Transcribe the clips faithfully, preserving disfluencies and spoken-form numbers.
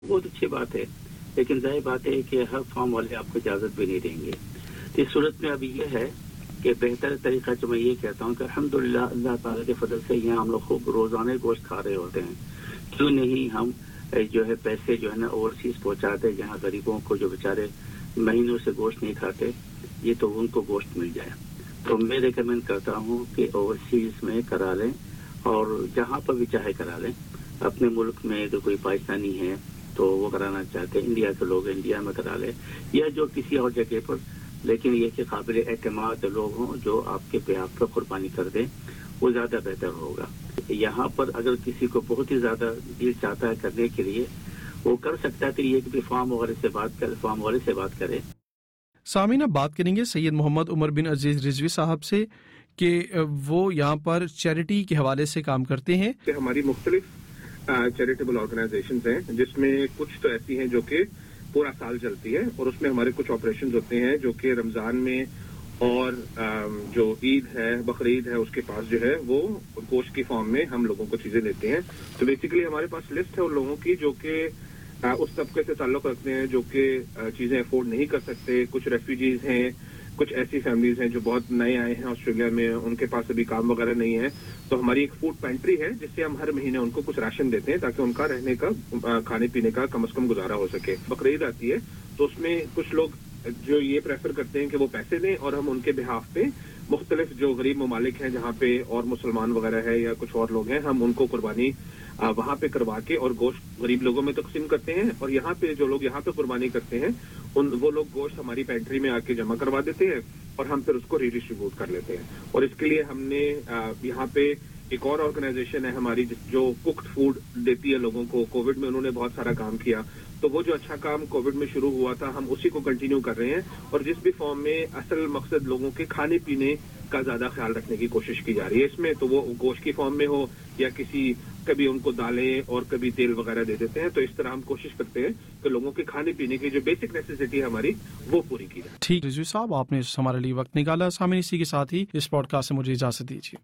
بہت اچھی بات ہے، لیکن ظاہر بات ہے کہ ہر فارم والے آپ کو اجازت بھی نہیں دیں گے. تو اس صورت میں اب یہ ہے کہ بہتر طریقہ جو میں یہ کہتا ہوں کہ الحمدللہ اللہ تعالیٰ کے فضل سے یہاں ہم لوگ خوب روزانہ گوشت کھا رہے ہوتے ہیں. کیوں نہیں ہم جو ہے پیسے جو ہے نا اوورسیز پہنچاتے جہاں غریبوں کو جو بیچارے مہینوں سے گوشت نہیں کھاتے، یہ تو ان کو گوشت مل جائے. تو میں ریکمینڈ کرتا ہوں کہ اوورسیز میں کرا لیں، اور جہاں پر بھی چاہے کرا لیں. اپنے ملک میں اگر کوئی پاکستانی ہے تو وہ کرانا چاہتے ہیں، انڈیا کے لوگ انڈیا میں کرا لیں، یا جو کسی اور جگہ پر، لیکن یہ کہ قابل اعتماد لوگ ہوں جو آپ کے بیاف پر قربانی کر دیں، وہ زیادہ بہتر ہوگا. یہاں پر اگر کسی کو بہت ہی زیادہ دل چاہتا ہے کرنے کے لیے، وہ کر سکتا ہے کہ یہ کہ فارم وغیرہ سے بات کرے فارم والے سے بات کرے. سامعین، اب بات کریں گے سید محمد عمر بن عزیز رضوی صاحب سے کہ وہ یہاں پر چیریٹی کے حوالے سے کام کرتے ہیں. کہ ہماری مختلف چیریٹیبل آرگنائزیشنز ہیں، جس میں کچھ تو ایسی ہیں جو کہ پورا سال چلتی ہے، اور اس میں ہمارے کچھ آپریشنز ہوتے ہیں جو کہ رمضان میں اور جو عید ہے بقرعید ہے اس کے پاس جو ہے وہ گوشت کی فارم میں ہم لوگوں کو چیزیں دیتے ہیں. تو بیسیکلی ہمارے پاس لسٹ ہے ان لوگوں کی جو کہ اس طبقے سے تعلق رکھتے ہیں جو کہ چیزیں افورڈ نہیں کر سکتے. کچھ ریفیوجیز ہیں، کچھ ایسی فیملیز ہیں جو بہت نئے آئے ہیں آسٹریلیا میں، ان کے پاس ابھی کام وغیرہ نہیں ہے. تو ہماری ایک فوڈ پینٹری ہے جس سے ہم ہر مہینے ان کو کچھ راشن دیتے ہیں تاکہ ان کا رہنے کا کھانے پینے کا کم از کم گزارا ہو سکے. بقرعید آتی ہے تو اس میں کچھ لوگ جو یہ پریفر کرتے ہیں کہ وہ پیسے دیں، اور ہم ان کے بہاف پہ مختلف جو غریب ممالک ہیں جہاں پہ اور مسلمان وغیرہ ہے یا کچھ اور لوگ ہیں، ہم ان کو قربانی وہاں پہ کروا کے اور گوشت غریب لوگوں میں تقسیم کرتے ہیں. اور یہاں پہ جو لوگ یہاں پہ قربانی کرتے ہیں ان وہ لوگ گوشت ہماری پینٹری میں آ کے جمع کروا دیتے ہیں اور ہم پھر اس کو ری ڈسٹریبیوٹ کر لیتے ہیں. اور اس کے لیے ہم نے یہاں پہ ایک اور آرگنائزیشن ہے ہماری جو کوکڈ فوڈ دیتی ہے لوگوں کو. کووڈ میں انہوں نے بہت سارا کام کیا، تو وہ جو اچھا کام کووڈ میں شروع ہوا تھا ہم اسی کو کنٹینیو کر رہے ہیں. اور جس بھی فارم میں اصل مقصد لوگوں کے کھانے پینے کا زیادہ خیال رکھنے کی کوشش کی جا رہی ہے اس میں، تو وہ گوشت کی فارم میں ہو یا کسی کبھی ان کو دالیں اور کبھی تیل وغیرہ دے دیتے ہیں. تو اس طرح ہم کوشش کرتے ہیں کہ لوگوں کے کھانے پینے کی جو بیسک نیسیسٹی ہے ہماری وہ پوری کی جائے. ٹھیک رضوی صاحب، آپ نے ہمارے لیے وقت نکالا. سامعین، اسی کے ساتھ ہی اس پوڈ کاسٹ سے مجھے اجازت دیجیے.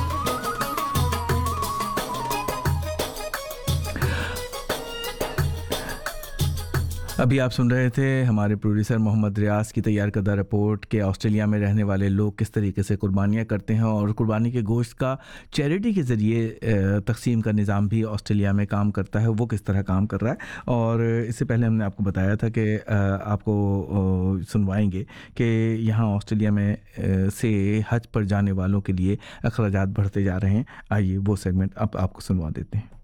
ابھی آپ سن رہے تھے ہمارے پروڈیوسر محمد ریاض کی تیار کردہ رپورٹ کہ آسٹریلیا میں رہنے والے لوگ کس طریقے سے قربانیاں کرتے ہیں، اور قربانی کے گوشت کا چیریٹی کے ذریعے تقسیم کا نظام بھی آسٹریلیا میں کام کرتا ہے، وہ کس طرح کام کر رہا ہے. اور اس سے پہلے ہم نے آپ کو بتایا تھا کہ آپ کو سنوائیں گے کہ یہاں آسٹریلیا میں سے حج پر جانے والوں کے لیے اخراجات بڑھتے جا رہے ہیں. آئیے وہ سیگمنٹ اب آپ کو سنوا دیتے ہیں.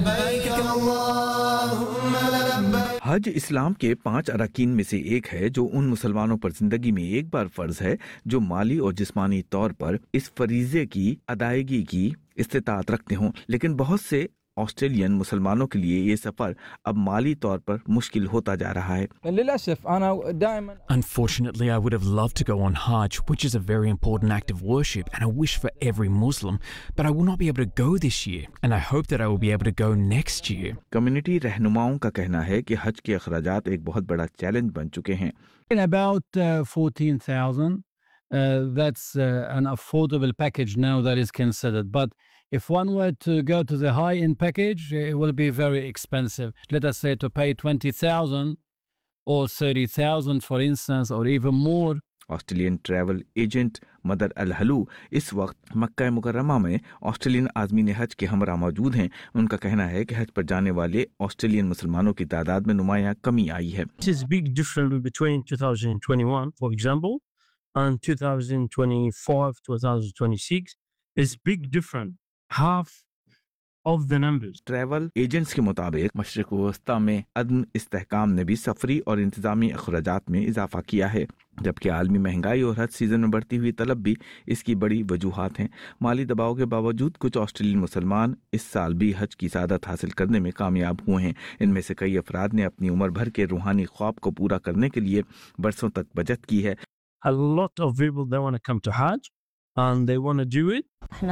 حج اسلام کے پانچ اراکین میں سے ایک ہے جو ان مسلمانوں پر زندگی میں ایک بار فرض ہے جو مالی اور جسمانی طور پر اس فریضے کی ادائیگی کی استطاعت رکھتے ہوں. لیکن بہت سے آسٹریلین مسلمانوں کے لیے یہ سفر اب مالی طور پر مشکل ہوتا جا رہا ہے. Unfortunately, I would have loved to go on Hajj, which is a very important act of worship and a wish for every Muslim, but I will not be able to go this year, and I hope that I will be able to go next year. Community رہنماؤں کا کہنا ہے کہ حج کے اخراجات ایک بہت بڑا چیلنج بن چکے ہیں. In about uh, fourteen thousand, uh, that's uh, an affordable package now that is considered, but if one were to go to the high-end package, it will be very expensive. Let us say to pay twenty thousand or thirty thousand, for instance, or even more. Australian travel agent mother الحلو اس وقت مکہ مکرمہ میں Australian عازمین حج کے ہمراہ موجود ہیں. ان کا کہنا ہے کہ حج پر جانے والے آسٹریلین مسلمانوں کی تعداد میں نمایاں کمی آئی ہے. This is big difference between twenty twenty-one, for example, and twenty twenty-five, twenty twenty-six. It's big difference. Half of the numbers. Travel agents کے مطابق مشرق وسطیٰ میں عدم استحکام نے بھی سفری اور انتظامی اخراجات میں اضافہ کیا ہے، جبکہ عالمی مہنگائی اور حج سیزن میں بڑھتی ہوئی طلب بھی اس کی بڑی وجوہات ہیں. مالی دباؤ کے باوجود کچھ آسٹریلین مسلمان اس سال بھی حج کی سعادت حاصل کرنے میں کامیاب ہوئے ہیں. ان میں سے کئی افراد نے اپنی عمر بھر کے روحانی خواب کو پورا کرنے کے لیے برسوں تک بچت کی ہے. A lot of people they want to come to Hajj, and they want to do it.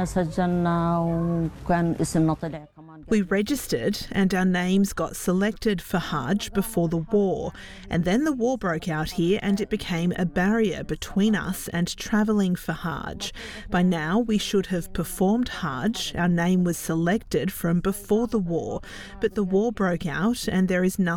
We registered and our names got selected for Hajj before the war, and then the war broke out here and it became a barrier between us and travelling for Hajj. By now we should have performed Hajj, our name was selected from before the war, but the war broke out and there is nothing